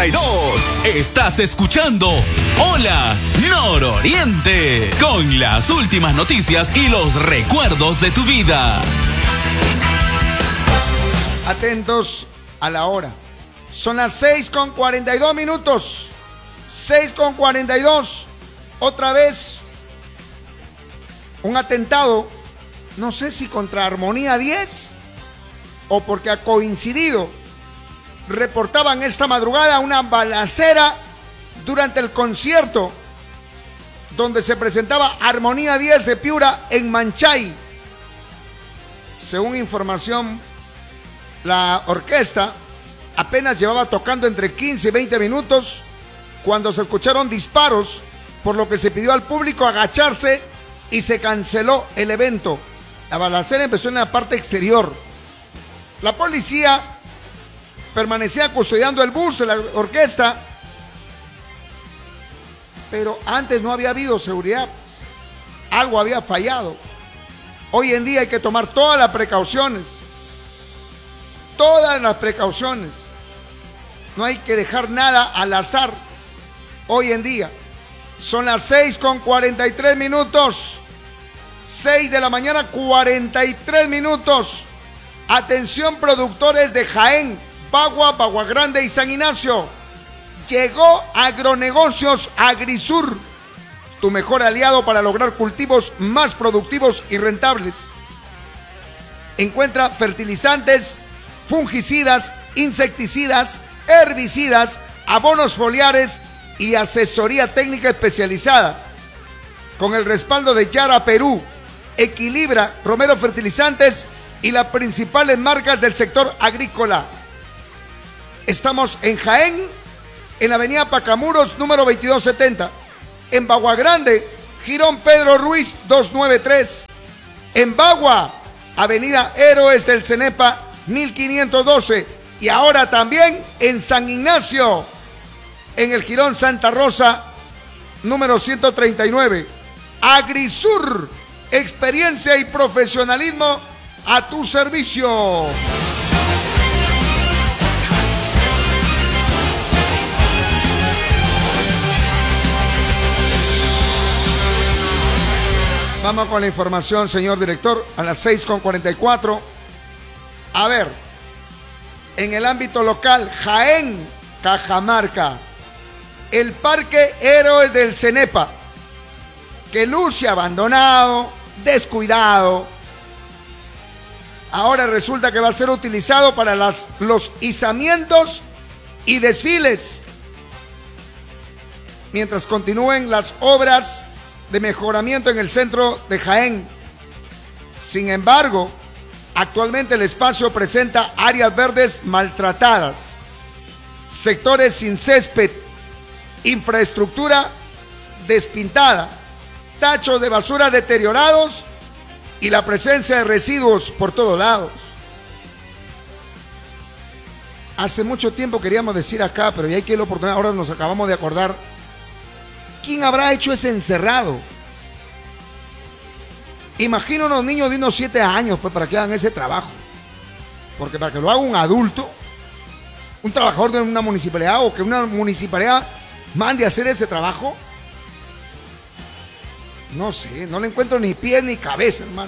42. Estás escuchando Hola Nororiente, con las últimas noticias y los recuerdos de tu vida. Atentos a la hora. Son las 6:42. 6:42. Otra vez un atentado, no sé si contra Armonía 10 o porque ha coincidido. Reportaban esta madrugada una balacera durante el concierto donde se presentaba Armonía 10 de Piura en Manchay. Según información, la orquesta apenas llevaba tocando entre 15 y 20 minutos cuando se escucharon disparos, por lo que se pidió al público agacharse y se canceló el evento. La balacera empezó en la parte exterior. La policía permanecía custodiando el bus de la orquesta, pero antes no había habido seguridad. Algo había fallado. Hoy en día hay que tomar todas las precauciones. Todas las precauciones. No hay que dejar nada al azar. Hoy en día son las 6:43. 6 de la mañana, 43 minutos. Atención, productores de Jaén, Bagua, Bagua Grande y San Ignacio. Llegó Agronegocios Agrisur, tu mejor aliado para lograr cultivos más productivos y rentables. Encuentra fertilizantes, fungicidas, insecticidas, herbicidas, abonos foliares y asesoría técnica especializada. Con el respaldo de Yara Perú, Equilibra, Romero Fertilizantes y las principales marcas del sector agrícola. Estamos en Jaén, en la avenida Pacamuros, número 2270. En Bagua Grande, Girón Pedro Ruiz, 293. En Bagua, avenida Héroes del Cenepa, 1512. Y ahora también en San Ignacio, en el Girón Santa Rosa, número 139. Agrisur, experiencia y profesionalismo a tu servicio. Vamos con la información, señor director, a las 6:44. A ver, en el ámbito local, Jaén, Cajamarca, el Parque Héroes del Cenepa, que luce abandonado, descuidado, ahora resulta que va a ser utilizado para los izamientos y desfiles, mientras continúen las obras de mejoramiento en el centro de Jaén. Sin embargo, actualmente el espacio presenta áreas verdes maltratadas, sectores sin césped, infraestructura despintada, tachos de basura deteriorados y la presencia de residuos por todos lados. Hace mucho tiempo queríamos decir acá, pero ya hay que ir la oportunidad, ahora nos acabamos de acordar. ¿Quién habrá hecho ese encerrado? Imagino unos niños de unos 7 años, pues, para que hagan ese trabajo. Porque para que lo haga un adulto, un trabajador de una municipalidad, o que una municipalidad mande a hacer ese trabajo, no sé, no le encuentro ni pies ni cabeza, hermano.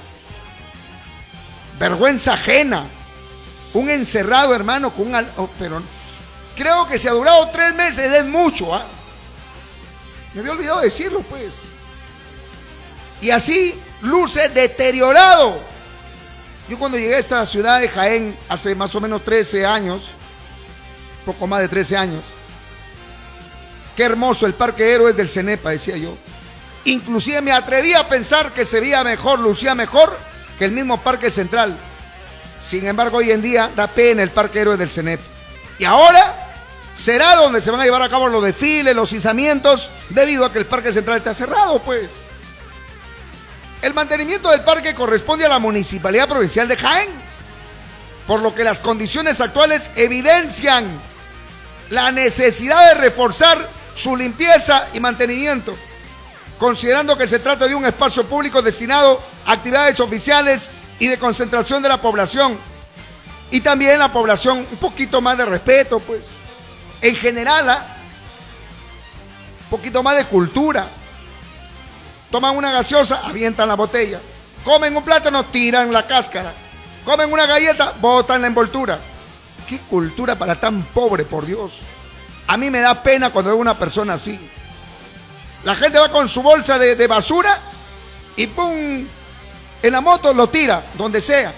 Vergüenza ajena. Un encerrado, hermano, con pero creo que si ha durado 3 meses es mucho, ¿ah? Me había olvidado decirlo, pues. Y así luce deteriorado. Yo cuando llegué a esta ciudad de Jaén hace más o menos 13 años, poco más de 13 años, qué hermoso el Parque Héroes del Cenepa, decía yo. Inclusive me atreví a pensar que se veía mejor, lucía mejor que el mismo Parque Central. Sin embargo, hoy en día da pena el Parque Héroes del Cenepa. Y ahora será donde se van a llevar a cabo los desfiles, los izamientos, debido a que el Parque Central está cerrado, pues. El mantenimiento del parque corresponde a la Municipalidad Provincial de Jaén, por lo que las condiciones actuales evidencian la necesidad de reforzar su limpieza y mantenimiento, considerando que se trata de un espacio público destinado a actividades oficiales y de concentración de la población, y también la población un poquito más de respeto, pues. En general, un poquito más de cultura. Toman una gaseosa, avientan la botella. Comen un plátano, tiran la cáscara. Comen una galleta, botan la envoltura. ¿Qué cultura para tan pobre, por Dios? A mí me da pena cuando veo una persona así. La gente va con su bolsa de basura y ¡pum! En la moto lo tira, donde sea.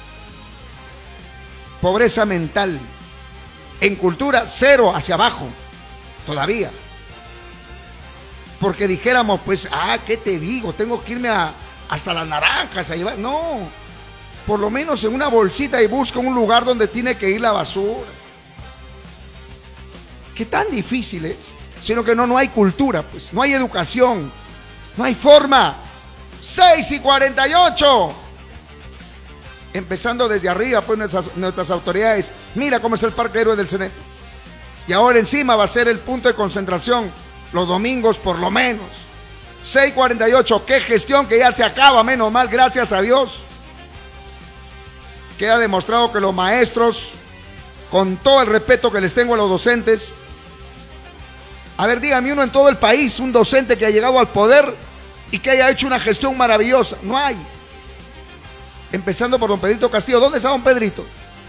Pobreza mental. En cultura, cero hacia abajo. Todavía. Porque dijéramos, pues, ¿qué te digo? Tengo que irme hasta las naranjas a llevar. No. Por lo menos en una bolsita y busca un lugar donde tiene que ir la basura. ¿Qué tan difícil es? Sino que no hay cultura, pues. No hay educación. No hay forma. 6:48. Empezando desde arriba, pues nuestras autoridades. Mira cómo es el Parque Héroes del Cenepa. Y ahora encima va a ser el punto de concentración los domingos por lo menos. 6:48, qué gestión que ya se acaba, menos mal, gracias a Dios. Queda demostrado que los maestros, con todo el respeto que les tengo a los docentes, a ver, dígame uno en todo el país, un docente que ha llegado al poder y que haya hecho una gestión maravillosa. No hay. Empezando por don Pedrito Castillo. ¿Dónde está don Pedrito?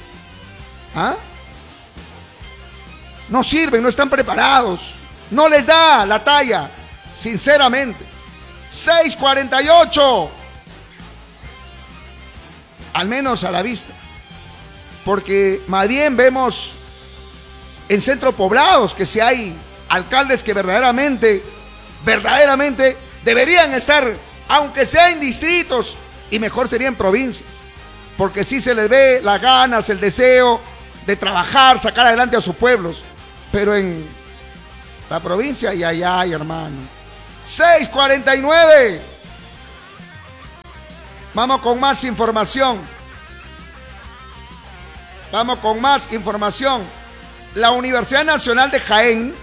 No sirven, no están preparados. No les da la talla, sinceramente. 6:48. Al menos a la vista. Porque más bien vemos en centros poblados que si hay alcaldes que verdaderamente deberían estar, aunque sea en distritos, y mejor sería en provincias, porque sí se les ve las ganas, el deseo de trabajar, sacar adelante a sus pueblos, pero en la provincia ay, hermano. 6:49. Vamos con más información. La Universidad Nacional de Jaén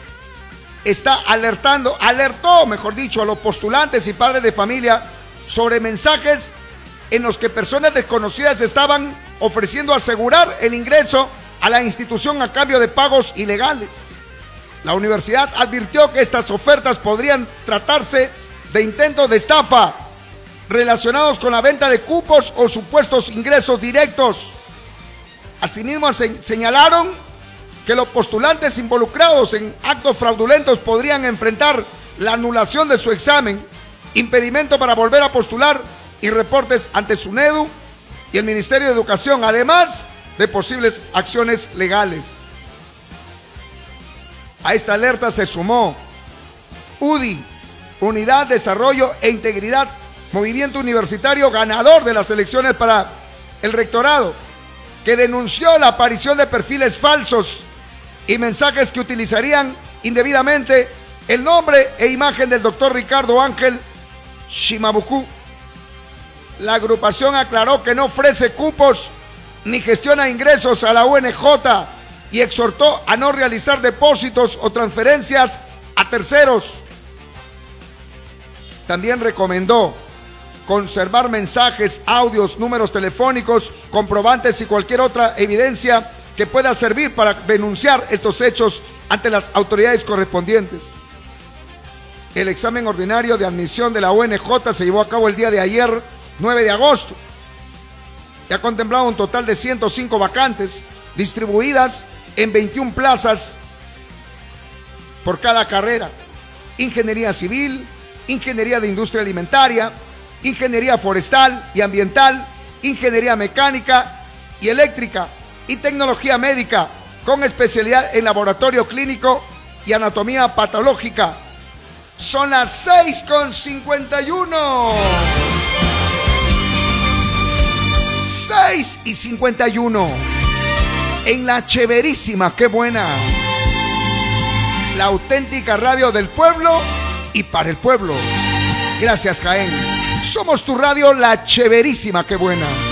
alertó, mejor dicho, a los postulantes y padres de familia sobre mensajes en los que personas desconocidas estaban ofreciendo asegurar el ingreso a la institución a cambio de pagos ilegales. La universidad advirtió que estas ofertas podrían tratarse de intentos de estafa relacionados con la venta de cupos o supuestos ingresos directos. Asimismo, señalaron que los postulantes involucrados en actos fraudulentos podrían enfrentar la anulación de su examen, impedimento para volver a postular y reportes ante SUNEDU y el Ministerio de Educación, además de posibles acciones legales. A esta alerta se sumó UDI, Unidad, Desarrollo e Integridad, movimiento universitario ganador de las elecciones para el rectorado, que denunció la aparición de perfiles falsos y mensajes que utilizarían indebidamente el nombre e imagen del doctor Ricardo Ángel Shimabuku. La agrupación aclaró que no ofrece cupos ni gestiona ingresos a la UNJ y exhortó a no realizar depósitos o transferencias a terceros. También recomendó conservar mensajes, audios, números telefónicos, comprobantes y cualquier otra evidencia que pueda servir para denunciar estos hechos ante las autoridades correspondientes. El examen ordinario de admisión de la UNJ se llevó a cabo el día de ayer, 9 de agosto. Y ha contemplado un total de 105 vacantes distribuidas en 21 plazas por cada carrera: ingeniería civil, ingeniería de industria alimentaria, ingeniería forestal y ambiental, ingeniería mecánica y eléctrica y tecnología médica con especialidad en laboratorio clínico y anatomía patológica. Son las 6:51. 6:51. En la Cheverísima, qué buena. La auténtica radio del pueblo y para el pueblo. Gracias, Jaén. Somos tu radio, la Cheverísima, qué buena.